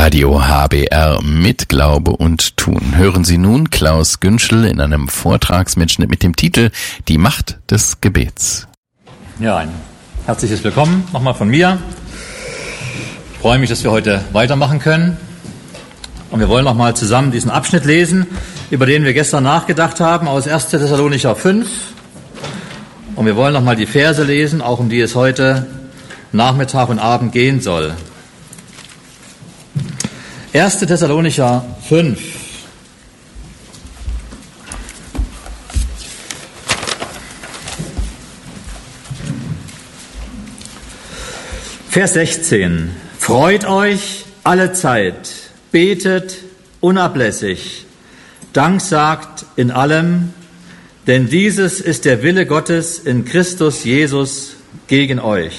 Radio HBR mit Glaube und Tun. Hören Sie nun Klaus Günschel in einem Vortragsmitschnitt mit dem Titel Die Macht des Gebets. Ja, ein herzliches Willkommen nochmal von mir. Ich freue mich, dass wir heute weitermachen können. Und wir wollen nochmal zusammen diesen Abschnitt lesen, über den wir gestern nachgedacht haben, aus 1. Thessalonicher 5. Und wir wollen nochmal die Verse lesen, auch um die es heute Nachmittag und Abend gehen soll. 1. Thessalonicher 5. Vers 16. Freut euch alle Zeit, betet unablässig, Dank sagt in allem, denn dieses ist der Wille Gottes in Christus Jesus gegen euch.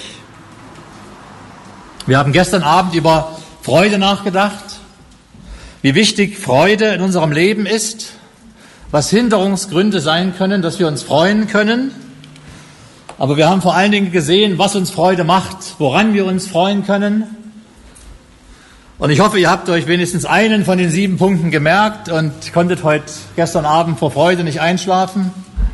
Wir haben gestern Abend über Freude nachgedacht, wie wichtig Freude in unserem Leben ist, was Hinderungsgründe sein können, dass wir uns freuen können. Aber wir haben vor allen Dingen gesehen, was uns Freude macht, woran wir uns freuen können. Und ich hoffe, ihr habt euch wenigstens einen von den 7 Punkten gemerkt und konntet gestern Abend vor Freude nicht einschlafen.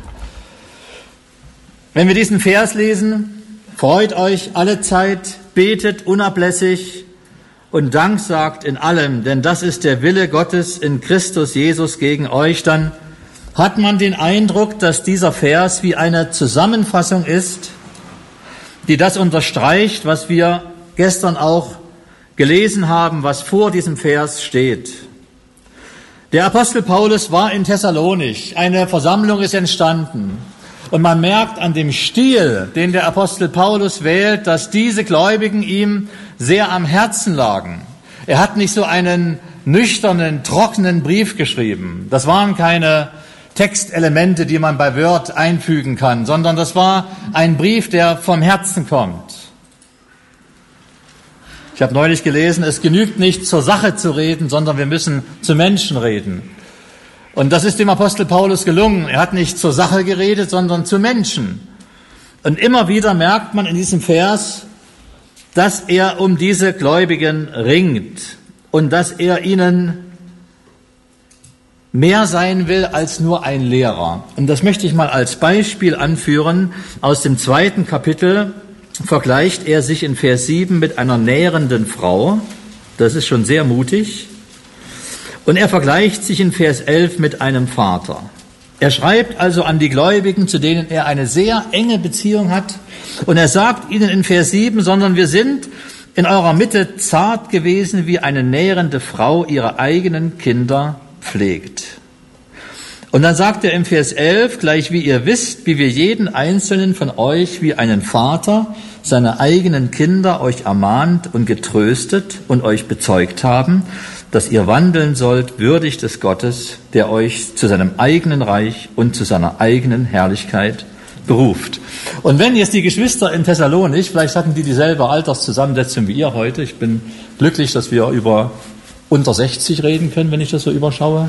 Wenn wir diesen Vers lesen, freut euch alle Zeit, betet unablässig und Dank sagt in allem, denn das ist der Wille Gottes in Christus Jesus gegen euch, dann hat man den Eindruck, dass dieser Vers wie eine Zusammenfassung ist, die das unterstreicht, was wir gestern auch gelesen haben, was vor diesem Vers steht. Der Apostel Paulus war in Thessalonich, eine Versammlung ist entstanden. Und man merkt an dem Stil, den der Apostel Paulus wählt, dass diese Gläubigen ihm sehr am Herzen lagen. Er hat nicht so einen nüchternen, trockenen Brief geschrieben. Das waren keine Textelemente, die man bei Word einfügen kann, sondern das war ein Brief, der vom Herzen kommt. Ich habe neulich gelesen, es genügt nicht zur Sache zu reden, sondern wir müssen zu Menschen reden. Und das ist dem Apostel Paulus gelungen. Er hat nicht zur Sache geredet, sondern zu Menschen. Und immer wieder merkt man in diesem Vers, dass er um diese Gläubigen ringt und dass er ihnen mehr sein will als nur ein Lehrer. Und das möchte ich mal als Beispiel anführen. Aus dem 2. Kapitel vergleicht er sich in Vers 7 mit einer nährenden Frau. Das ist schon sehr mutig. Und er vergleicht sich in Vers 11 mit einem Vater. Er schreibt also an die Gläubigen, zu denen er eine sehr enge Beziehung hat. Und er sagt ihnen in Vers 7, sondern wir sind in eurer Mitte zart gewesen, wie eine nährende Frau ihre eigenen Kinder pflegt. Und dann sagt er im Vers 11, gleich wie ihr wisst, wie wir jeden einzelnen von euch wie einen Vater seine eigenen Kinder euch ermahnt und getröstet und euch bezeugt haben, dass ihr wandeln sollt, würdig des Gottes, der euch zu seinem eigenen Reich und zu seiner eigenen Herrlichkeit beruft. Und wenn jetzt die Geschwister in Thessalonich, vielleicht hatten die dieselbe Alterszusammensetzung wie ihr heute, ich bin glücklich, dass wir über unter 60 reden können, wenn ich das so überschaue.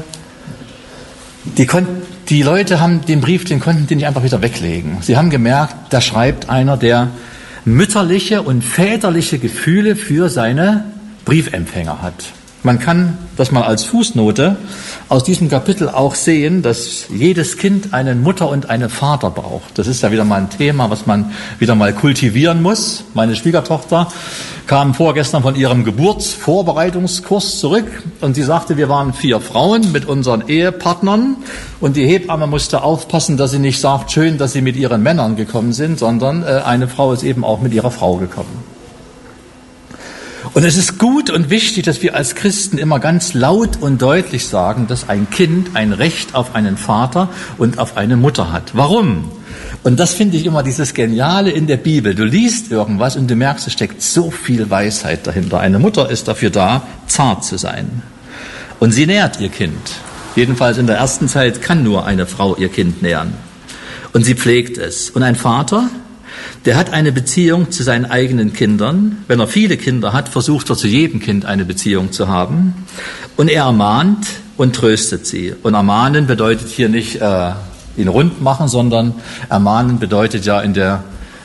Die Leute haben den Brief, den konnten die nicht einfach wieder weglegen. Sie haben gemerkt, da schreibt einer, der mütterliche und väterliche Gefühle für seine Briefempfänger hat. Man kann das mal als Fußnote aus diesem Kapitel auch sehen, dass jedes Kind eine Mutter und einen Vater braucht. Das ist ja wieder mal ein Thema, was man wieder mal kultivieren muss. Meine Schwiegertochter kam vorgestern von ihrem Geburtsvorbereitungskurs zurück und sie sagte, wir waren 4 Frauen mit unseren Ehepartnern und die Hebamme musste aufpassen, dass sie nicht sagt, schön, dass sie mit ihren Männern gekommen sind, sondern eine Frau ist eben auch mit ihrer Frau gekommen. Und es ist gut und wichtig, dass wir als Christen immer ganz laut und deutlich sagen, dass ein Kind ein Recht auf einen Vater und auf eine Mutter hat. Warum? Und das finde ich immer dieses Geniale in der Bibel. Du liest irgendwas und du merkst, es steckt so viel Weisheit dahinter. Eine Mutter ist dafür da, zart zu sein. Und sie nährt ihr Kind. Jedenfalls in der ersten Zeit kann nur eine Frau ihr Kind nähren. Und sie pflegt es. Und ein Vater, der hat eine Beziehung zu seinen eigenen Kindern. Wenn er viele Kinder hat, versucht er zu jedem Kind eine Beziehung zu haben. Und er ermahnt und tröstet sie. Und ermahnen bedeutet hier nicht ihn rund machen, sondern ermahnen bedeutet ja in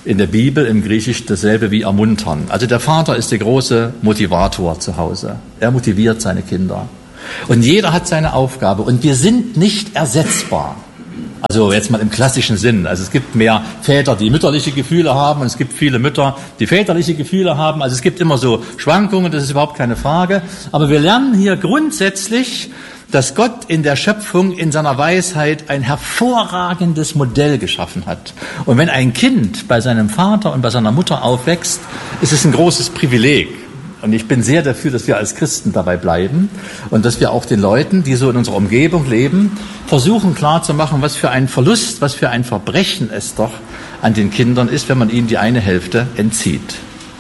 in der Bibel im Griechisch dasselbe wie ermuntern. Also der Vater ist der große Motivator zu Hause. Er motiviert seine Kinder. Und jeder hat seine Aufgabe und wir sind nicht ersetzbar. Also jetzt mal im klassischen Sinn. Also es gibt mehr Väter, die mütterliche Gefühle haben und es gibt viele Mütter, die väterliche Gefühle haben. Also es gibt immer so Schwankungen, das ist überhaupt keine Frage. Aber wir lernen hier grundsätzlich, dass Gott in der Schöpfung in seiner Weisheit ein hervorragendes Modell geschaffen hat. Und wenn ein Kind bei seinem Vater und bei seiner Mutter aufwächst, ist es ein großes Privileg. Und ich bin sehr dafür, dass wir als Christen dabei bleiben und dass wir auch den Leuten, die so in unserer Umgebung leben, versuchen klarzumachen, was für ein Verlust, was für ein Verbrechen es doch an den Kindern ist, wenn man ihnen die eine Hälfte entzieht.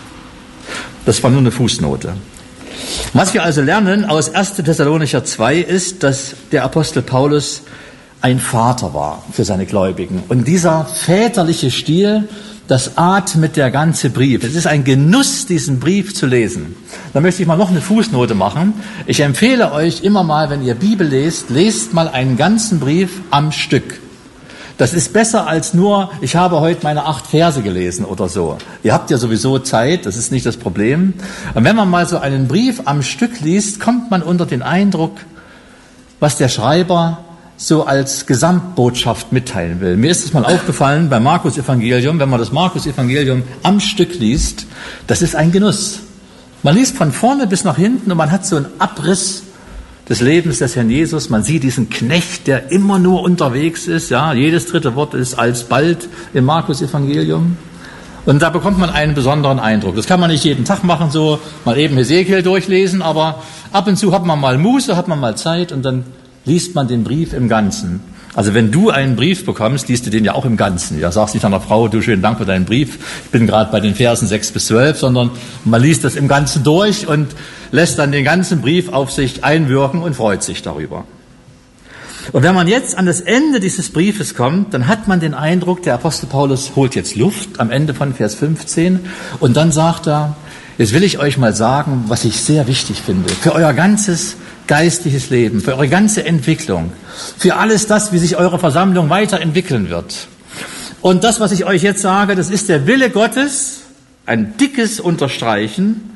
Das war nur eine Fußnote. Was wir also lernen aus 1. Thessalonicher 2 ist, dass der Apostel Paulus ein Vater war für seine Gläubigen. Und dieser väterliche Stil, das atmet der ganze Brief. Es ist ein Genuss, diesen Brief zu lesen. Da möchte ich mal noch eine Fußnote machen. Ich empfehle euch immer mal, wenn ihr Bibel lest, lest mal einen ganzen Brief am Stück. Das ist besser als nur, ich habe heute meine 8 Verse gelesen oder so. Ihr habt ja sowieso Zeit, das ist nicht das Problem. Und wenn man mal so einen Brief am Stück liest, kommt man unter den Eindruck, was der Schreiber so als Gesamtbotschaft mitteilen will. Mir ist es mal aufgefallen beim Markus-Evangelium, wenn man das Markus-Evangelium am Stück liest, das ist ein Genuss. Man liest von vorne bis nach hinten und man hat so einen Abriss des Lebens des Herrn Jesus. Man sieht diesen Knecht, der immer nur unterwegs ist. Ja, jedes dritte Wort ist alsbald im Markus-Evangelium. Und da bekommt man einen besonderen Eindruck. Das kann man nicht jeden Tag machen, so mal eben Hesekiel durchlesen, aber ab und zu hat man mal Muße, hat man mal Zeit und dann liest man den Brief im Ganzen. Also wenn du einen Brief bekommst, liest du den ja auch im Ganzen. Ja, sagst nicht deiner Frau, du, schönen Dank für deinen Brief, ich bin gerade bei den Versen 6 bis 12, sondern man liest das im Ganzen durch und lässt dann den ganzen Brief auf sich einwirken und freut sich darüber. Und wenn man jetzt an das Ende dieses Briefes kommt, dann hat man den Eindruck, der Apostel Paulus holt jetzt Luft am Ende von Vers 15 und dann sagt er, jetzt will ich euch mal sagen, was ich sehr wichtig finde, für euer ganzes geistliches Leben, für eure ganze Entwicklung, für alles das, wie sich eure Versammlung weiterentwickeln wird. Und das, was ich euch jetzt sage, das ist der Wille Gottes, ein dickes Unterstreichen,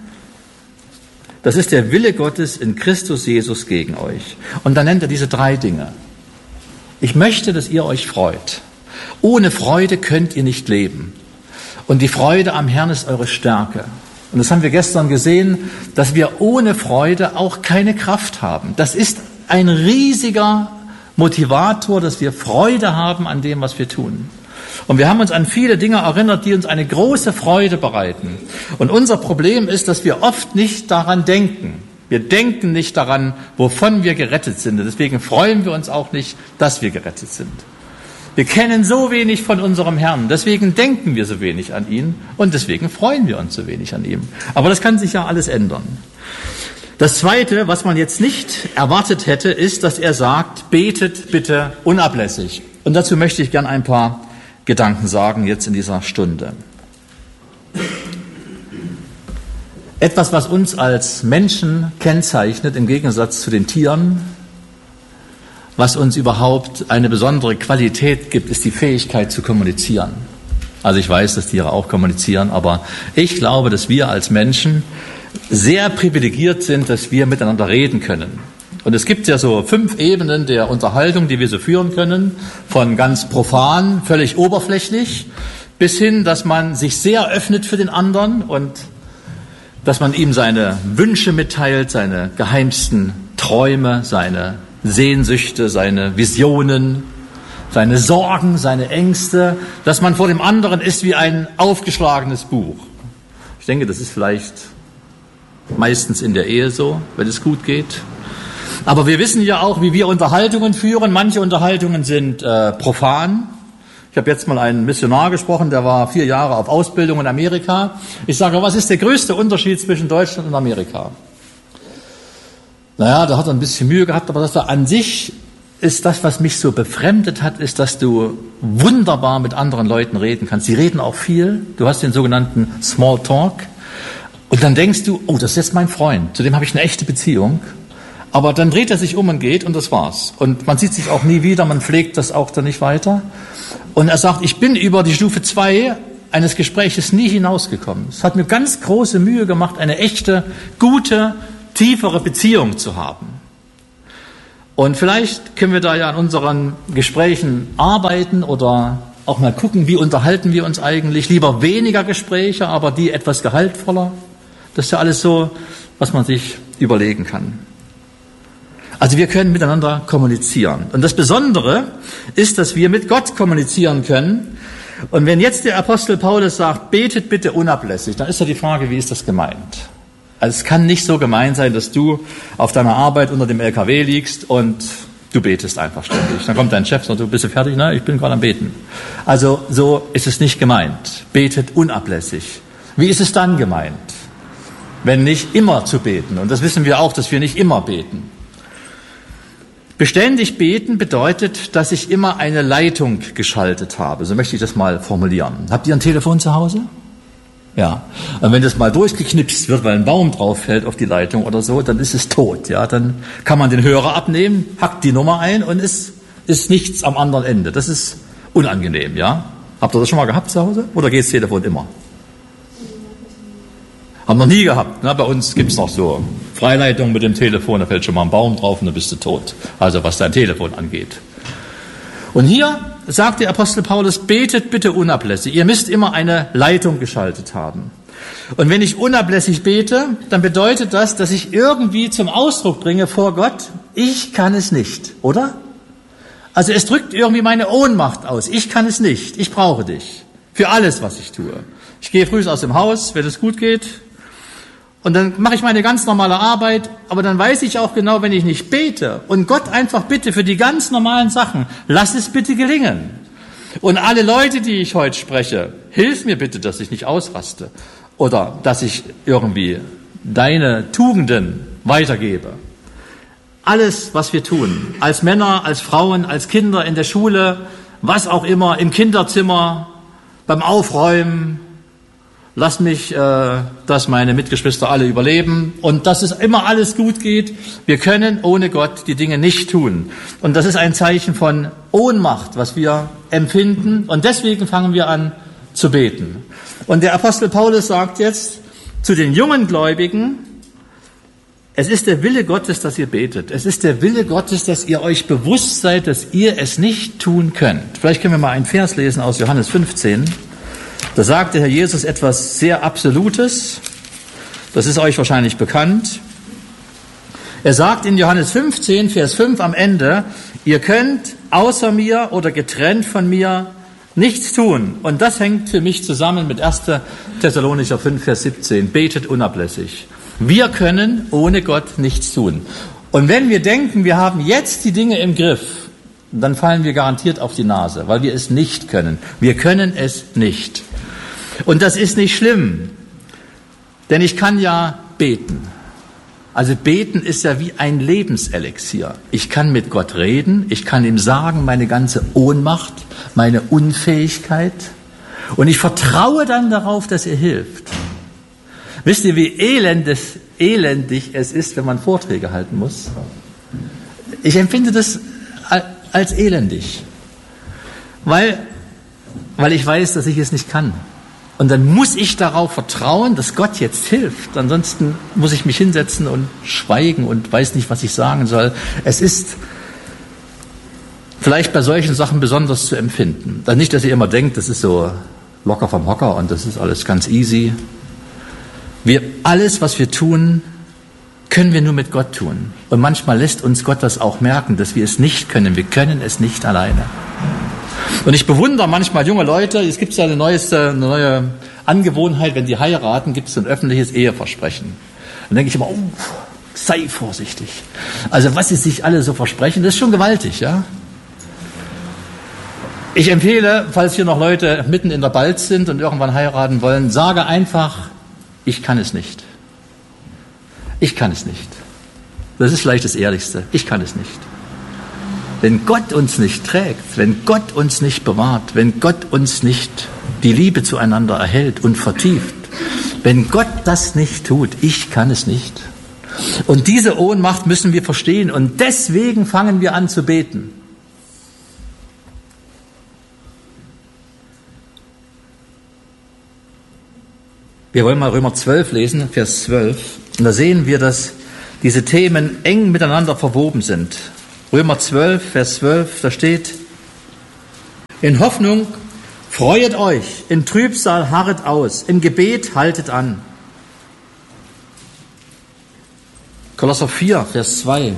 das ist der Wille Gottes in Christus Jesus gegen euch. Und dann nennt er diese 3 Dinge. Ich möchte, dass ihr euch freut. Ohne Freude könnt ihr nicht leben. Und die Freude am Herrn ist eure Stärke. Und das haben wir gestern gesehen, dass wir ohne Freude auch keine Kraft haben. Das ist ein riesiger Motivator, dass wir Freude haben an dem, was wir tun. Und wir haben uns an viele Dinge erinnert, die uns eine große Freude bereiten. Und unser Problem ist, dass wir oft nicht daran denken. Wir denken nicht daran, wovon wir gerettet sind. Und deswegen freuen wir uns auch nicht, dass wir gerettet sind. Wir kennen so wenig von unserem Herrn, deswegen denken wir so wenig an ihn und deswegen freuen wir uns so wenig an ihm. Aber das kann sich ja alles ändern. Das Zweite, was man jetzt nicht erwartet hätte, ist, dass er sagt, betet bitte unablässig. Und dazu möchte ich gern ein paar Gedanken sagen jetzt in dieser Stunde. Etwas, was uns als Menschen kennzeichnet, im Gegensatz zu den Tieren, was uns überhaupt eine besondere Qualität gibt, ist die Fähigkeit zu kommunizieren. Also ich weiß, dass Tiere auch kommunizieren, aber ich glaube, dass wir als Menschen sehr privilegiert sind, dass wir miteinander reden können. Und es gibt ja so 5 Ebenen der Unterhaltung, die wir so führen können, von ganz profan, völlig oberflächlich, bis hin, dass man sich sehr öffnet für den anderen und dass man ihm seine Wünsche mitteilt, seine geheimsten Träume, seine Sehnsüchte, seine Visionen, seine Sorgen, seine Ängste, dass man vor dem anderen ist wie ein aufgeschlagenes Buch. Ich denke, das ist vielleicht meistens in der Ehe so, wenn es gut geht. Aber wir wissen ja auch, wie wir Unterhaltungen führen. Manche Unterhaltungen sind profan. Ich habe jetzt mal einen Missionar gesprochen, der war 4 Jahre auf Ausbildung in Amerika. Ich sage, was ist der größte Unterschied zwischen Deutschland und Amerika? Naja, da hat er ein bisschen Mühe gehabt, aber das war an sich ist das, was mich so befremdet hat, ist, dass du wunderbar mit anderen Leuten reden kannst. Sie reden auch viel. Du hast den sogenannten Small Talk. Und dann denkst du, oh, das ist jetzt mein Freund. Zu dem habe ich eine echte Beziehung. Aber dann dreht er sich um und geht und das war's. Und man sieht sich auch nie wieder, man pflegt das auch dann nicht weiter. Und er sagt, ich bin über die Stufe 2 eines Gespräches nie hinausgekommen. Es hat mir ganz große Mühe gemacht, eine echte, gute, tiefere Beziehung zu haben. Und vielleicht können wir da ja an unseren Gesprächen arbeiten oder auch mal gucken, wie unterhalten wir uns eigentlich. Lieber weniger Gespräche, aber die etwas gehaltvoller. Das ist ja alles so, was man sich überlegen kann. Also wir können miteinander kommunizieren. Und das Besondere ist, dass wir mit Gott kommunizieren können. Und wenn jetzt der Apostel Paulus sagt, betet bitte unablässig, dann ist ja die Frage, wie ist das gemeint? Also es kann nicht so gemeint sein, dass du auf deiner Arbeit unter dem LKW liegst und du betest einfach ständig. Dann kommt dein Chef und sagt, du bist fertig? Nein, ich bin gerade am Beten. Also so ist es nicht gemeint. Betet unablässig. Wie ist es dann gemeint? Wenn nicht immer zu beten. Und das wissen wir auch, dass wir nicht immer beten. Beständig beten bedeutet, dass ich immer eine Leitung geschaltet habe. So möchte ich das mal formulieren. Habt ihr ein Telefon zu Hause? Ja. Und wenn das mal durchgeknipst wird, weil ein Baum drauf fällt auf die Leitung oder so, dann ist es tot. Ja, dann kann man den Hörer abnehmen, hackt die Nummer ein und es ist nichts am anderen Ende. Das ist unangenehm. Ja. Habt ihr das schon mal gehabt zu Hause? Oder geht das Telefon immer? Haben noch nie gehabt. Na, bei uns gibt's noch so Freileitung mit dem Telefon, da fällt schon mal ein Baum drauf und dann bist du tot. Also was dein Telefon angeht. Und hier sagt der Apostel Paulus, betet bitte unablässig. Ihr müsst immer eine Leitung geschaltet haben. Und wenn ich unablässig bete, dann bedeutet das, dass ich irgendwie zum Ausdruck bringe vor Gott, ich kann es nicht, oder? Also es drückt irgendwie meine Ohnmacht aus. Ich kann es nicht. Ich brauche dich. Für alles, was ich tue. Ich gehe früh aus dem Haus, wenn es gut geht. Und dann mache ich meine ganz normale Arbeit, aber dann weiß ich auch genau, wenn ich nicht bete und Gott einfach bitte für die ganz normalen Sachen, lass es bitte gelingen. Und alle Leute, die ich heute spreche, hilf mir bitte, dass ich nicht ausraste oder dass ich irgendwie deine Tugenden weitergebe. Alles, was wir tun, als Männer, als Frauen, als Kinder in der Schule, was auch immer, im Kinderzimmer, beim Aufräumen, lass mich, dass meine Mitgeschwister alle überleben und dass es immer alles gut geht. Wir können ohne Gott die Dinge nicht tun. Und das ist ein Zeichen von Ohnmacht, was wir empfinden. Und deswegen fangen wir an zu beten. Und der Apostel Paulus sagt jetzt zu den jungen Gläubigen, es ist der Wille Gottes, dass ihr betet. Es ist der Wille Gottes, dass ihr euch bewusst seid, dass ihr es nicht tun könnt. Vielleicht können wir mal einen Vers lesen aus Johannes 15. Da sagt der Herr Jesus etwas sehr Absolutes. Das ist euch wahrscheinlich bekannt. Er sagt in Johannes 15, Vers 5 am Ende, ihr könnt außer mir oder getrennt von mir nichts tun. Und das hängt für mich zusammen mit 1. Thessalonicher 5, Vers 17. Betet unablässig. Wir können ohne Gott nichts tun. Und wenn wir denken, wir haben jetzt die Dinge im Griff, dann fallen wir garantiert auf die Nase, weil wir es nicht können. Wir können es nicht. Und das ist nicht schlimm, denn ich kann ja beten. Also beten ist ja wie ein Lebenselixier. Ich kann mit Gott reden, ich kann ihm sagen, meine ganze Ohnmacht, meine Unfähigkeit. Und ich vertraue dann darauf, dass er hilft. Wisst ihr, wie elendig es ist, wenn man Vorträge halten muss? Ich empfinde das als elendig, weil ich weiß, dass ich es nicht kann. Und dann muss ich darauf vertrauen, dass Gott jetzt hilft. Ansonsten muss ich mich hinsetzen und schweigen und weiß nicht, was ich sagen soll. Es ist vielleicht bei solchen Sachen besonders zu empfinden. Dann nicht, dass ihr immer denkt, das ist so locker vom Hocker und das ist alles ganz easy. Alles, was wir tun, können wir nur mit Gott tun. Und manchmal lässt uns Gott das auch merken, dass wir es nicht können. Wir können es nicht alleine. Und ich bewundere manchmal junge Leute, es gibt ja eine neue Angewohnheit, wenn die heiraten, gibt es ein öffentliches Eheversprechen. Dann denke ich immer, sei vorsichtig. Also was sie sich alle so versprechen, das ist schon gewaltig, ja. Ich empfehle, falls hier noch Leute mitten in der Balz sind und irgendwann heiraten wollen, sage einfach, ich kann es nicht. Ich kann es nicht. Das ist vielleicht das Ehrlichste. Ich kann es nicht. Wenn Gott uns nicht trägt, wenn Gott uns nicht bewahrt, wenn Gott uns nicht die Liebe zueinander erhält und vertieft, wenn Gott das nicht tut, ich kann es nicht. Und diese Ohnmacht müssen wir verstehen und deswegen fangen wir an zu beten. Wir wollen mal Römer 12 lesen, Vers 12. Und da sehen wir, dass diese Themen eng miteinander verwoben sind. Römer 12, Vers 12, da steht: In Hoffnung freuet euch, in Trübsal harret aus, im Gebet haltet an. Kolosser 4, Vers 2.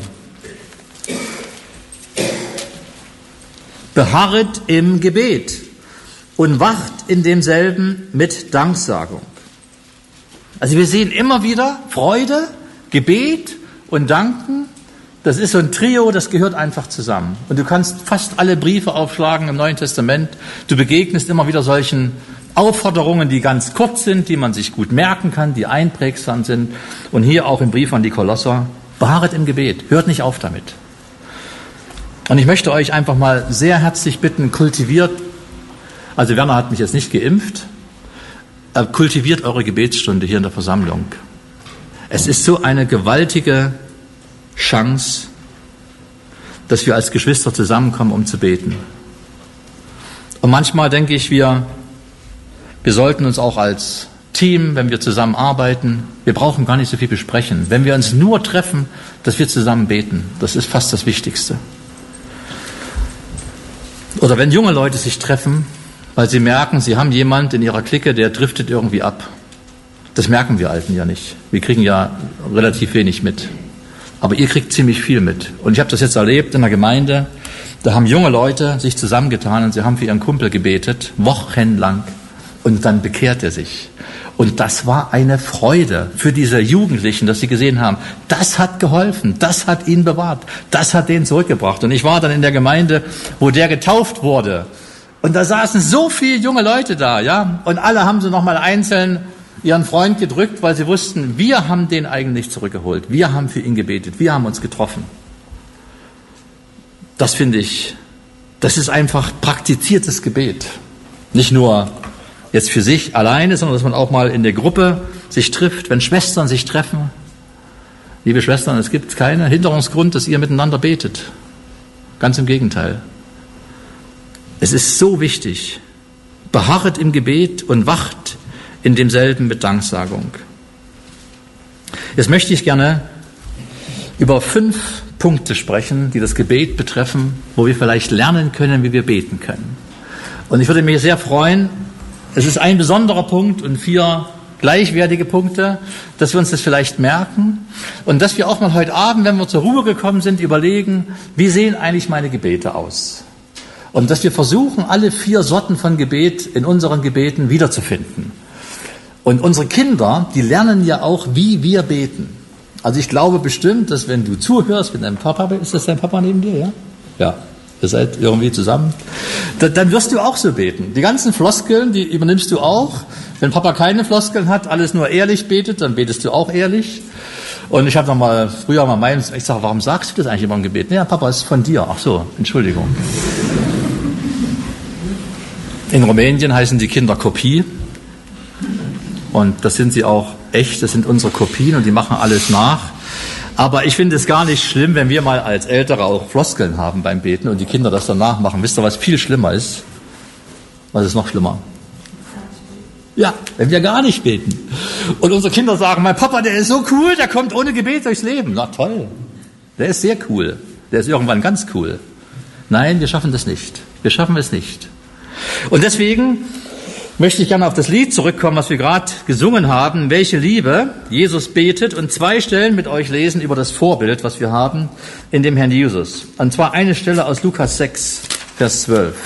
Beharret im Gebet und wacht in demselben mit Danksagung. Also wir sehen immer wieder Freude, Gebet und Danken. Das ist so ein Trio, das gehört einfach zusammen. Und du kannst fast alle Briefe aufschlagen im Neuen Testament. Du begegnest immer wieder solchen Aufforderungen, die ganz kurz sind, die man sich gut merken kann, die einprägsam sind. Und hier auch im Brief an die Kolosser: Beharret im Gebet, hört nicht auf damit. Und ich möchte euch einfach mal sehr herzlich bitten, kultiviert, also Werner hat mich jetzt nicht geimpft, kultiviert eure Gebetsstunde hier in der Versammlung. Es ist so eine gewaltige Chance, dass wir als Geschwister zusammenkommen, um zu beten. Und manchmal denke ich, wir sollten uns auch als Team, wenn wir zusammen arbeiten, wir brauchen gar nicht so viel besprechen. Wenn wir uns nur treffen, dass wir zusammen beten, das ist fast das Wichtigste. Oder wenn junge Leute sich treffen, weil sie merken, sie haben jemand in ihrer Clique, der driftet irgendwie ab. Das merken wir Alten ja nicht. Wir kriegen ja relativ wenig mit. Aber ihr kriegt ziemlich viel mit. Und ich habe das jetzt erlebt in der Gemeinde. Da haben junge Leute sich zusammengetan und sie haben für ihren Kumpel gebetet, wochenlang. Und dann bekehrt er sich. Und das war eine Freude für diese Jugendlichen, dass sie gesehen haben, das hat geholfen, das hat ihn bewahrt, das hat den zurückgebracht. Und ich war dann in der Gemeinde, wo der getauft wurde. Und da saßen so viele junge Leute da, ja. Und alle haben so nochmal einzeln ihren Freund gedrückt, weil sie wussten, wir haben den eigentlich zurückgeholt. Wir haben für ihn gebetet. Wir haben uns getroffen. Das finde ich, das ist einfach praktiziertes Gebet. Nicht nur jetzt für sich alleine, sondern dass man auch mal in der Gruppe sich trifft, wenn Schwestern sich treffen. Liebe Schwestern, es gibt keinen Hinderungsgrund, dass ihr miteinander betet. Ganz im Gegenteil. Es ist so wichtig. Beharret im Gebet und wacht in demselben mit Danksagung. Jetzt möchte ich gerne über 5 Punkte sprechen, die das Gebet betreffen, wo wir vielleicht lernen können, wie wir beten können. Und ich würde mich sehr freuen, es ist ein besonderer Punkt und 4 gleichwertige Punkte, dass wir uns das vielleicht merken und dass wir auch mal heute Abend, wenn wir zur Ruhe gekommen sind, überlegen, wie sehen eigentlich meine Gebete aus? Und dass wir versuchen, alle 4 Sorten von Gebet in unseren Gebeten wiederzufinden. Und unsere Kinder, die lernen ja auch, wie wir beten. Also ich glaube bestimmt, dass wenn du zuhörst mit deinem Papa, ist das dein Papa neben dir, ja? Ja, ihr seid irgendwie zusammen. Dann wirst du auch so beten. Die ganzen Floskeln, die übernimmst du auch. Wenn Papa keine Floskeln hat, alles nur ehrlich betet, dann betest du auch ehrlich. Und ich habe noch mal früher mal meinen, ich sage, warum sagst du das eigentlich immer im Gebet? Ja, Papa, ist von dir. Ach so, Entschuldigung. In Rumänien heißen die Kinder Kopie. Und das sind sie auch echt, das sind unsere Kopien und die machen alles nach. Aber ich finde es gar nicht schlimm, wenn wir mal als Ältere auch Floskeln haben beim Beten und die Kinder das dann nachmachen. Wisst ihr, was viel schlimmer ist? Was ist noch schlimmer? Ja, wenn wir gar nicht beten. Und unsere Kinder sagen, mein Papa, der ist so cool, der kommt ohne Gebet durchs Leben. Na toll, der ist sehr cool. Der ist irgendwann ganz cool. Nein, wir schaffen das nicht. Wir schaffen es nicht. Und deswegen möchte ich gerne auf das Lied zurückkommen, was wir gerade gesungen haben. Welche Liebe Jesus betet und 2 Stellen mit euch lesen über das Vorbild, was wir haben in dem Herrn Jesus. Und zwar eine Stelle aus Lukas 6, Vers 12.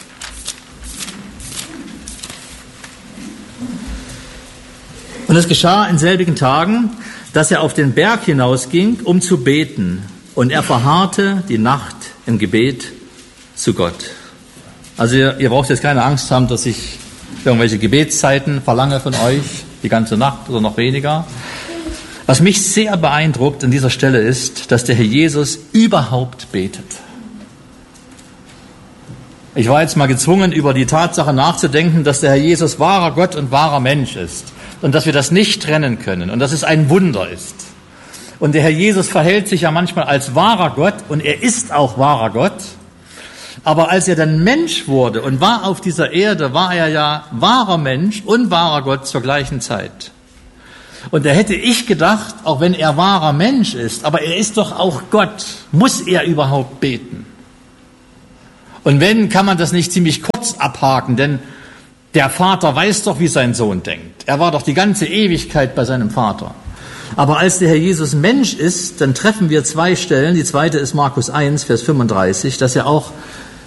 Und es geschah in selbigen Tagen, dass er auf den Berg hinausging, um zu beten. Und er verharrte die Nacht im Gebet zu Gott. Also ihr braucht jetzt keine Angst haben, dass ich irgendwelche Gebetszeiten verlange von euch, die ganze Nacht oder noch weniger. Was mich sehr beeindruckt an dieser Stelle ist, dass der Herr Jesus überhaupt betet. Ich war jetzt mal gezwungen, über die Tatsache nachzudenken, dass der Herr Jesus wahrer Gott und wahrer Mensch ist und dass wir das nicht trennen können und dass es ein Wunder ist. Und der Herr Jesus verhält sich ja manchmal als wahrer Gott und er ist auch wahrer Gott. Aber als er dann Mensch wurde und war auf dieser Erde, war er ja wahrer Mensch und wahrer Gott zur gleichen Zeit. Und da hätte ich gedacht, auch wenn er wahrer Mensch ist, aber er ist doch auch Gott, muss er überhaupt beten? Und wenn, kann man das nicht ziemlich kurz abhaken, denn der Vater weiß doch, wie sein Sohn denkt. Er war doch die ganze Ewigkeit bei seinem Vater. Aber als der Herr Jesus Mensch ist, dann treffen wir zwei Stellen. Die zweite ist Markus 1, Vers 35, dass er auch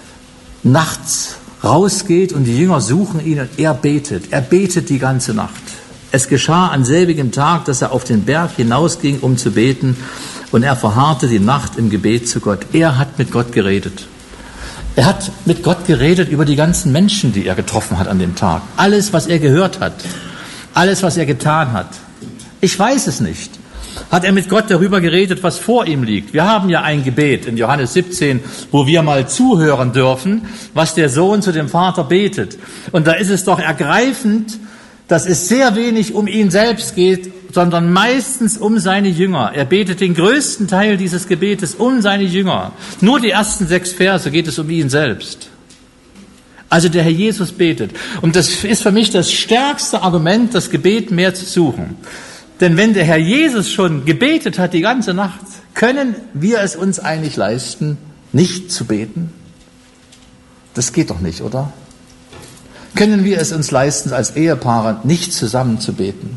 nachts rausgeht und die Jünger suchen ihn und er betet. Er betet die ganze Nacht. Es geschah an selbigem Tag, dass er auf den Berg hinausging, um zu beten, und er verharrte die Nacht im Gebet zu Gott. Er hat mit Gott geredet. Er hat mit Gott geredet über die ganzen Menschen, die er getroffen hat an dem Tag. Alles, was er gehört hat. Alles, was er getan hat. Ich weiß es nicht. Hat er mit Gott darüber geredet, was vor ihm liegt? Wir haben ja ein Gebet in Johannes 17, wo wir mal zuhören dürfen, was der Sohn zu dem Vater betet. Und da ist es doch ergreifend, dass es sehr wenig um ihn selbst geht, sondern meistens um seine Jünger. Er betet den größten Teil dieses Gebetes um seine Jünger. Nur die ersten 6 Verse geht es um ihn selbst. Also der Herr Jesus betet. Und das ist für mich das stärkste Argument, das Gebet mehr zu suchen. Denn wenn der Herr Jesus schon gebetet hat die ganze Nacht, können wir es uns eigentlich leisten, nicht zu beten? Das geht doch nicht, oder? Können wir es uns leisten, als Ehepaare nicht zusammen zu beten?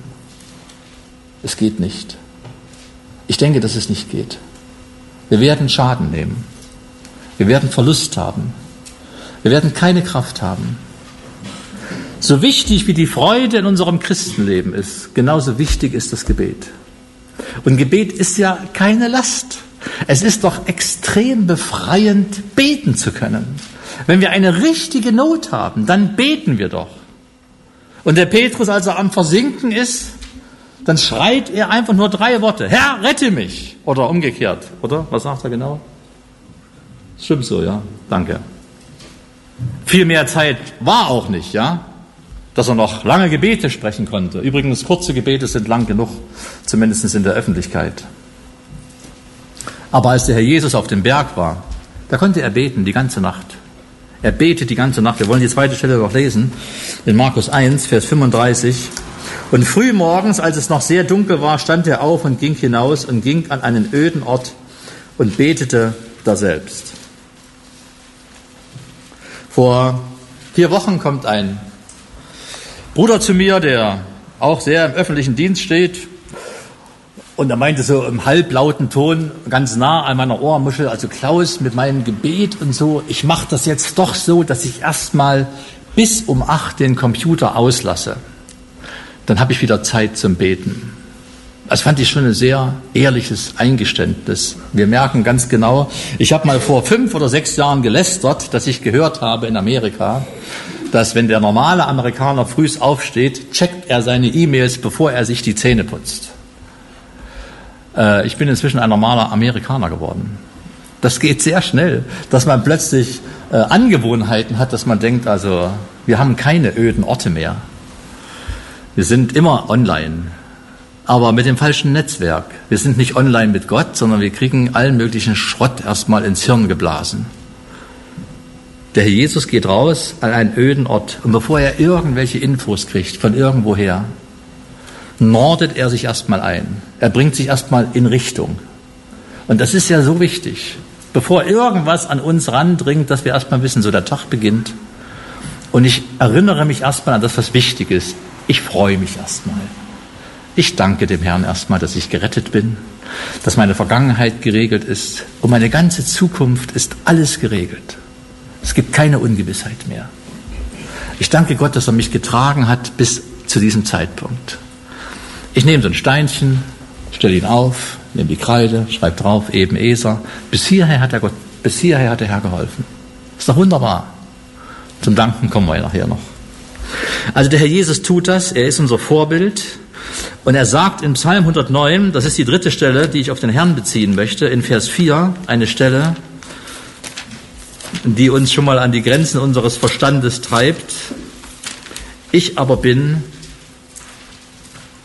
Es geht nicht. Ich denke, dass es nicht geht. Wir werden Schaden nehmen. Wir werden Verlust haben. Wir werden keine Kraft haben. So wichtig wie die Freude in unserem Christenleben ist, genauso wichtig ist das Gebet. Und Gebet ist ja keine Last. Es ist doch extrem befreiend, beten zu können. Wenn wir eine richtige Not haben, dann beten wir doch. Und der Petrus, als er am Versinken ist, dann schreit er einfach nur 3 Worte. Herr, rette mich! Oder umgekehrt, oder? Was sagt er genau? Stimmt so, ja? Danke. Viel mehr Zeit war auch nicht, ja? Dass er noch lange Gebete sprechen konnte. Übrigens, kurze Gebete sind lang genug, zumindest in der Öffentlichkeit. Aber als der Herr Jesus auf dem Berg war, da konnte er beten die ganze Nacht. Er betet die ganze Nacht. Wir wollen die zweite Stelle noch lesen, in Markus 1, Vers 35. Und früh morgens, als es noch sehr dunkel war, stand er auf und ging hinaus und ging an einen öden Ort und betete daselbst. Vor 4 Wochen kommt ein Bruder zu mir, der auch sehr im öffentlichen Dienst steht, und er meinte so im halblauten Ton, ganz nah an meiner Ohrmuschel, also Klaus, mit meinem Gebet und so, ich mache das jetzt doch so, dass ich erstmal bis um 8 den Computer auslasse. Dann habe ich wieder Zeit zum Beten. Das fand ich schon ein sehr ehrliches Eingeständnis. Wir merken ganz genau, ich habe mal vor 5 oder 6 Jahren gelästert, dass ich gehört habe in Amerika, dass wenn der normale Amerikaner frühs aufsteht, checkt er seine E-Mails, bevor er sich die Zähne putzt. Ich bin inzwischen ein normaler Amerikaner geworden. Das geht sehr schnell, dass man plötzlich Angewohnheiten hat, dass man denkt, also wir haben keine öden Orte mehr. Wir sind immer online, aber mit dem falschen Netzwerk. Wir sind nicht online mit Gott, sondern wir kriegen allen möglichen Schrott erstmal ins Hirn geblasen. Der Herr Jesus geht raus an einen öden Ort und bevor er irgendwelche Infos kriegt von irgendwoher, nordet er sich erstmal ein. Er bringt sich erstmal in Richtung. Und das ist ja so wichtig. Bevor irgendwas an uns randringt, dass wir erstmal wissen, so der Tag beginnt. Und ich erinnere mich erstmal an das, was wichtig ist. Ich freue mich erstmal. Ich danke dem Herrn erstmal, dass ich gerettet bin, dass meine Vergangenheit geregelt ist und meine ganze Zukunft ist alles geregelt. Es gibt keine Ungewissheit mehr. Ich danke Gott, dass er mich getragen hat bis zu diesem Zeitpunkt. Ich nehme so ein Steinchen, stelle ihn auf, nehme die Kreide, schreibe drauf, Ebenezer. Bis hierher hat der Herr geholfen. Ist doch wunderbar. Zum Danken kommen wir ja nachher noch. Also der Herr Jesus tut das, er ist unser Vorbild. Und er sagt in Psalm 109, das ist die 3. Stelle, die ich auf den Herrn beziehen möchte, in Vers 4, eine Stelle, die uns schon mal an die Grenzen unseres Verstandes treibt. Ich aber bin,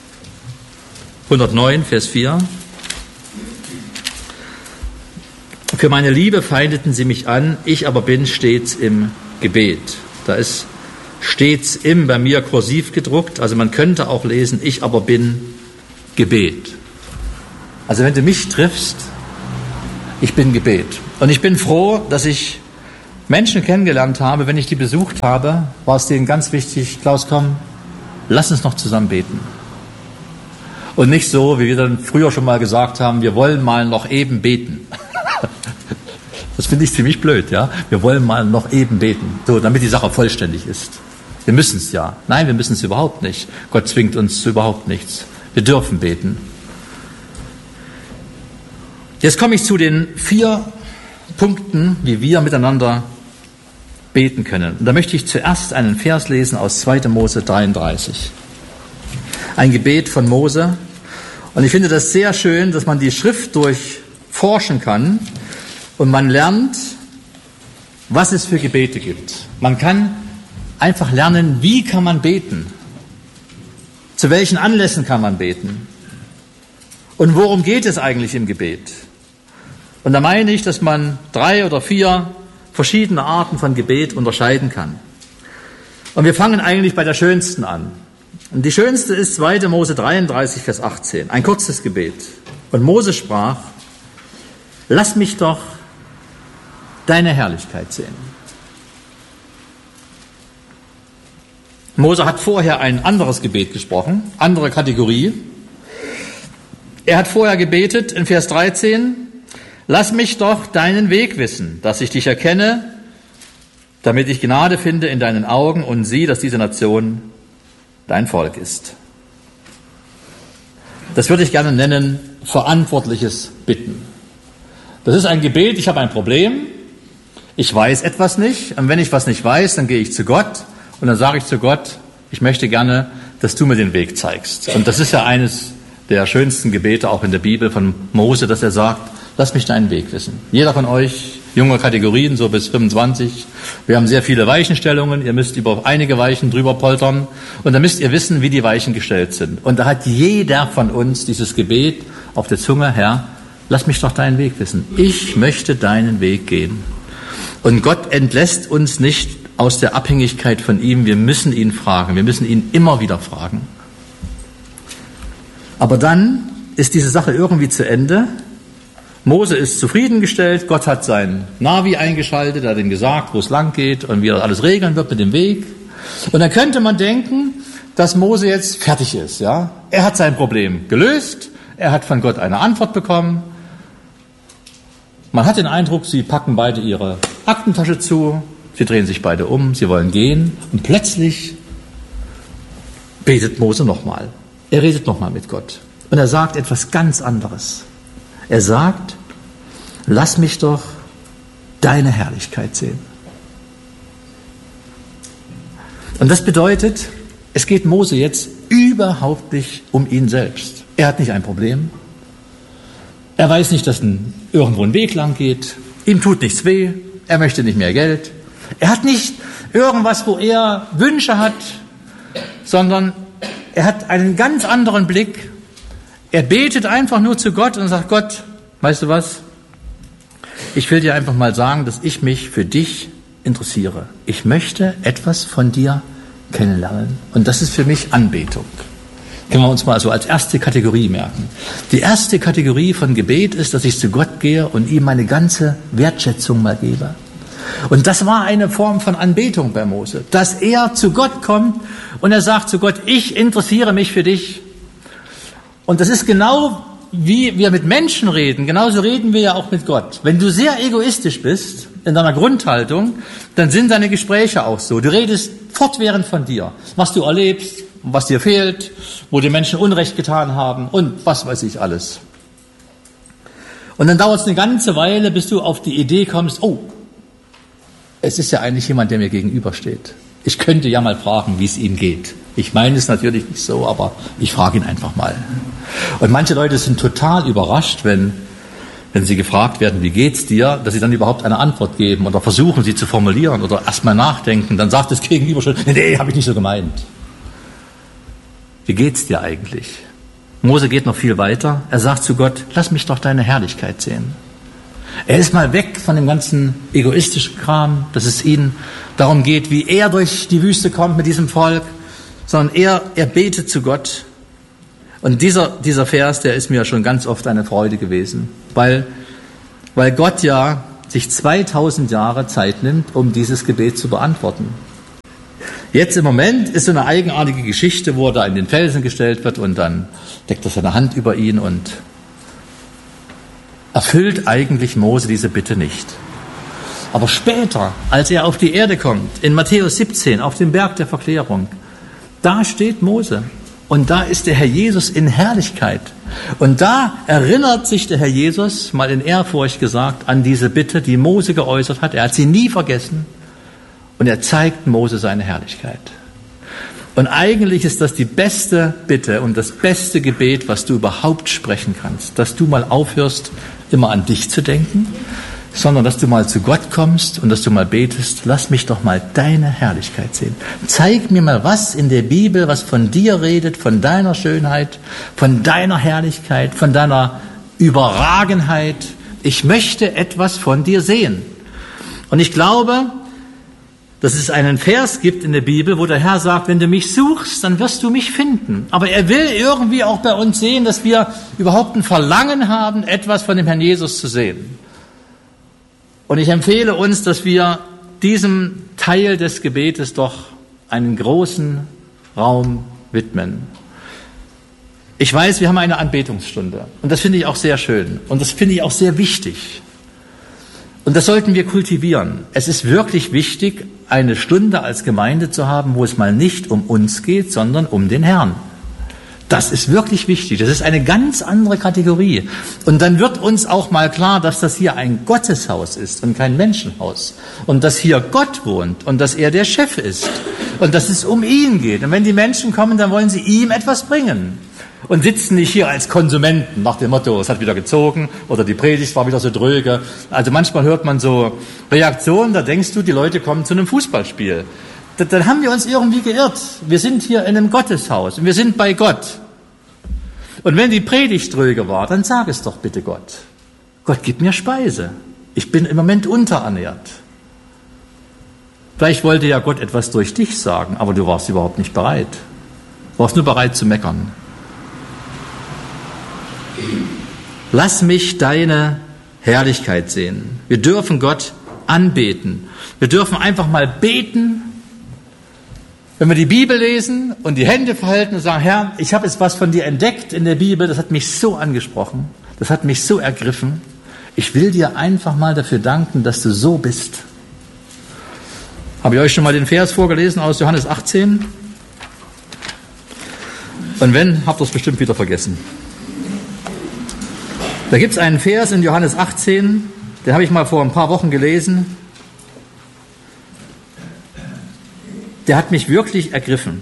109, Vers 4, Für meine Liebe feindeten sie mich an, ich aber bin stets im Gebet. Da ist stets im bei mir kursiv gedruckt, also man könnte auch lesen, ich aber bin Gebet. Also wenn du mich triffst, ich bin Gebet. Und ich bin froh, dass ich Menschen kennengelernt habe, wenn ich die besucht habe, war es denen ganz wichtig, Klaus, komm, lass uns noch zusammen beten. Und nicht so, wie wir dann früher schon mal gesagt haben, wir wollen mal noch eben beten. Das finde ich ziemlich blöd, ja. Wir wollen mal noch eben beten, so, damit die Sache vollständig ist. Wir müssen es ja. Nein, wir müssen es überhaupt nicht. Gott zwingt uns zu überhaupt nichts. Wir dürfen beten. Jetzt komme ich zu den 4 Punkten, wie wir miteinander beten können. Und da möchte ich zuerst einen Vers lesen aus 2. Mose 33. Ein Gebet von Mose. Und ich finde das sehr schön, dass man die Schrift durchforschen kann und man lernt, was es für Gebete gibt. Man kann einfach lernen, wie kann man beten? Zu welchen Anlässen kann man beten? Und worum geht es eigentlich im Gebet? Und da meine ich, dass man 3 oder 4 verschiedene Arten von Gebet unterscheiden kann. Und wir fangen eigentlich bei der schönsten an. Und die schönste ist 2. Mose 33, Vers 18. Ein kurzes Gebet. Und Mose sprach, lass mich doch deine Herrlichkeit sehen. Mose hat vorher ein anderes Gebet gesprochen, andere Kategorie. Er hat vorher gebetet in Vers 13, lass mich doch deinen Weg wissen, dass ich dich erkenne, damit ich Gnade finde in deinen Augen und sieh, dass diese Nation dein Volk ist. Das würde ich gerne nennen, verantwortliches Bitten. Das ist ein Gebet, ich habe ein Problem, ich weiß etwas nicht, und wenn ich was nicht weiß, dann gehe ich zu Gott und dann sage ich zu Gott, ich möchte gerne, dass du mir den Weg zeigst. Und das ist ja eines der schönsten Gebete auch in der Bibel von Mose, dass er sagt, lass mich deinen Weg wissen. Jeder von euch, junge Kategorien, so bis 25, wir haben sehr viele Weichenstellungen, ihr müsst über einige Weichen drüber poltern und dann müsst ihr wissen, wie die Weichen gestellt sind. Und da hat jeder von uns dieses Gebet auf der Zunge, Herr, lass mich doch deinen Weg wissen. Ich möchte deinen Weg gehen. Und Gott entlässt uns nicht aus der Abhängigkeit von ihm, wir müssen ihn fragen, wir müssen ihn immer wieder fragen. Aber dann ist diese Sache irgendwie zu Ende. Mose ist zufriedengestellt, Gott hat sein Navi eingeschaltet, er hat ihm gesagt, wo es lang geht und wie er alles regeln wird mit dem Weg. Und dann könnte man denken, dass Mose jetzt fertig ist. Ja? Er hat sein Problem gelöst, er hat von Gott eine Antwort bekommen. Man hat den Eindruck, sie packen beide ihre Aktentasche zu, sie drehen sich beide um, sie wollen gehen und plötzlich betet Mose nochmal. Er redet nochmal mit Gott und er sagt etwas ganz anderes. Er sagt, lass mich doch deine Herrlichkeit sehen. Und das bedeutet, es geht Mose jetzt überhaupt nicht um ihn selbst. Er hat nicht ein Problem. Er weiß nicht, dass irgendwo ein Weg lang geht. Ihm tut nichts weh. Er möchte nicht mehr Geld. Er hat nicht irgendwas, wo er Wünsche hat, sondern er hat einen ganz anderen Blick. Er betet einfach nur zu Gott und sagt, Gott, weißt du was? Ich will dir einfach mal sagen, dass ich mich für dich interessiere. Ich möchte etwas von dir kennenlernen. Und das ist für mich Anbetung. Können wir uns mal so als erste Kategorie merken. Die erste Kategorie von Gebet ist, dass ich zu Gott gehe und ihm meine ganze Wertschätzung mal gebe. Und das war eine Form von Anbetung bei Mose, dass er zu Gott kommt und er sagt zu Gott, ich interessiere mich für dich. Und das ist genau wie wir mit Menschen reden, genauso reden wir ja auch mit Gott. Wenn du sehr egoistisch bist in deiner Grundhaltung, dann sind deine Gespräche auch so. Du redest fortwährend von dir, was du erlebst, was dir fehlt, wo die Menschen Unrecht getan haben und was weiß ich alles. Und dann dauert es eine ganze Weile, bis du auf die Idee kommst, oh, es ist ja eigentlich jemand, der mir gegenübersteht. Ich könnte ja mal fragen, wie es ihm geht. Ich meine es natürlich nicht so, aber ich frage ihn einfach mal. Und manche Leute sind total überrascht, wenn sie gefragt werden, wie geht's dir, dass sie dann überhaupt eine Antwort geben oder versuchen, sie zu formulieren oder erstmal nachdenken. Dann sagt das Gegenüber schon, nee, habe ich nicht so gemeint. Wie geht's dir eigentlich? Mose geht noch viel weiter. Er sagt zu Gott, lass mich doch deine Herrlichkeit sehen. Er ist mal weg von dem ganzen egoistischen Kram, dass es ihn darum geht, wie er durch die Wüste kommt mit diesem Volk, sondern er betet zu Gott. Und dieser Vers, der ist mir schon ganz oft eine Freude gewesen, weil Gott ja sich 2000 Jahre Zeit nimmt, um dieses Gebet zu beantworten. Jetzt im Moment ist so eine eigenartige Geschichte, wo er da in den Felsen gestellt wird und dann deckt er seine Hand über ihn und erfüllt eigentlich Mose diese Bitte nicht. Aber später, als er auf die Erde kommt, in Matthäus 17, auf dem Berg der Verklärung, da steht Mose und da ist der Herr Jesus in Herrlichkeit. Und da erinnert sich der Herr Jesus, mal in Ehrfurcht gesagt, an diese Bitte, die Mose geäußert hat. Er hat sie nie vergessen und er zeigt Mose seine Herrlichkeit. Und eigentlich ist das die beste Bitte und das beste Gebet, was du überhaupt sprechen kannst, dass du mal aufhörst, immer an dich zu denken, sondern dass du mal zu Gott kommst und dass du mal betest, lass mich doch mal deine Herrlichkeit sehen. Zeig mir mal was in der Bibel, was von dir redet, von deiner Schönheit, von deiner Herrlichkeit, von deiner Überragenheit. Ich möchte etwas von dir sehen. Und ich glaube, dass es einen Vers gibt in der Bibel, wo der Herr sagt, wenn du mich suchst, dann wirst du mich finden. Aber er will irgendwie auch bei uns sehen, dass wir überhaupt ein Verlangen haben, etwas von dem Herrn Jesus zu sehen. Und ich empfehle uns, dass wir diesem Teil des Gebetes doch einen großen Raum widmen. Ich weiß, wir haben eine Anbetungsstunde und das finde ich auch sehr schön und das finde ich auch sehr wichtig. Und das sollten wir kultivieren. Es ist wirklich wichtig, eine Stunde als Gemeinde zu haben, wo es mal nicht um uns geht, sondern um den Herrn. Das ist wirklich wichtig. Das ist eine ganz andere Kategorie. Und dann wird uns auch mal klar, dass das hier ein Gotteshaus ist und kein Menschenhaus. Und dass hier Gott wohnt und dass er der Chef ist. Und dass es um ihn geht. Und wenn die Menschen kommen, dann wollen sie ihm etwas bringen. Und sitzen nicht hier als Konsumenten nach dem Motto, es hat wieder gezogen oder die Predigt war wieder so dröge. Also manchmal hört man so Reaktionen, da denkst du, die Leute kommen zu einem Fußballspiel. Dann haben wir uns irgendwie geirrt. Wir sind hier in einem Gotteshaus und wir sind bei Gott. Und wenn die Predigt dröge war, dann sag es doch bitte Gott. Gott, gib mir Speise. Ich bin im Moment unterernährt. Vielleicht wollte ja Gott etwas durch dich sagen, aber du warst überhaupt nicht bereit. Du warst nur bereit zu meckern. Lass mich deine Herrlichkeit sehen. Wir dürfen Gott anbeten. Wir dürfen einfach mal beten. Wenn wir die Bibel lesen und die Hände verhalten und sagen, Herr, ich habe jetzt was von dir entdeckt in der Bibel, das hat mich so angesprochen, das hat mich so ergriffen. Ich will dir einfach mal dafür danken, dass du so bist. Habe ich euch schon mal den Vers vorgelesen aus Johannes 18? Und wenn, habt ihr es bestimmt wieder vergessen. Da gibt es einen Vers in Johannes 18, den habe ich mal vor ein paar Wochen gelesen. Der hat mich wirklich ergriffen.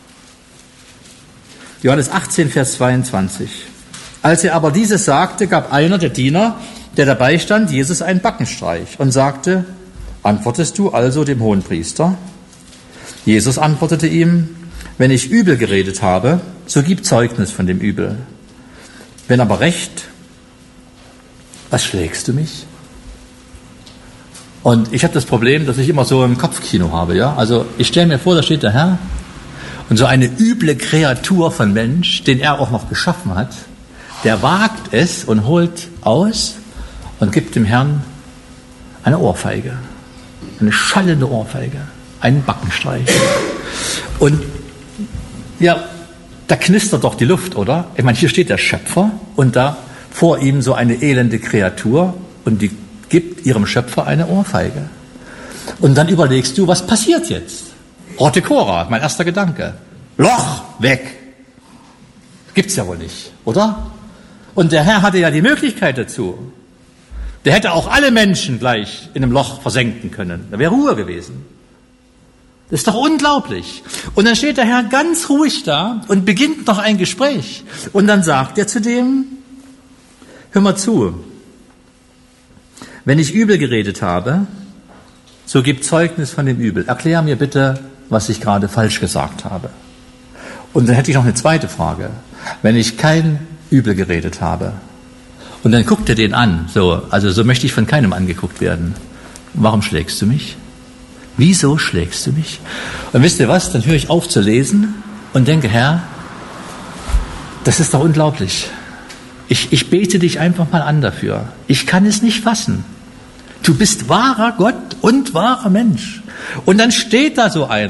Johannes 18, Vers 22. Als er aber dieses sagte, gab einer der Diener, der dabei stand, Jesus einen Backenstreich und sagte, antwortest du also dem Hohenpriester? Jesus antwortete ihm, wenn ich übel geredet habe, so gib Zeugnis von dem Übel. Wenn aber recht, was schlägst du mich? Und ich habe das Problem, dass ich immer so ein Kopfkino habe. Ja? Also ich stelle mir vor, da steht der Herr und so eine üble Kreatur von Mensch, den er auch noch geschaffen hat, der wagt es und holt aus und gibt dem Herrn eine Ohrfeige, eine schallende Ohrfeige, einen Backenstreich. Und ja, da knistert doch die Luft, oder? Ich meine, hier steht der Schöpfer und da vor ihm so eine elende Kreatur und die gibt ihrem Schöpfer eine Ohrfeige. Und dann überlegst du, was passiert jetzt? Rote Cora, mein erster Gedanke. Loch, weg. Gibt's ja wohl nicht, oder? Und der Herr hatte ja die Möglichkeit dazu. Der hätte auch alle Menschen gleich in einem Loch versenken können. Da wäre Ruhe gewesen. Das ist doch unglaublich. Und dann steht der Herr ganz ruhig da und beginnt noch ein Gespräch. Und dann sagt er zu dem, hör mal zu, wenn ich übel geredet habe, so gib Zeugnis von dem Übel. Erklär mir bitte, was ich gerade falsch gesagt habe. Und dann hätte ich noch eine zweite Frage. Wenn ich kein Übel geredet habe Und dann guckt er den an, so möchte ich von keinem angeguckt werden. Warum schlägst du mich? Wieso schlägst du mich? Und wisst ihr was, dann höre ich auf zu lesen und denke, Herr, das ist doch unglaublich. Ich bete dich einfach mal an dafür. Ich kann es nicht fassen. Du bist wahrer Gott und wahrer Mensch. Und dann steht da so einer.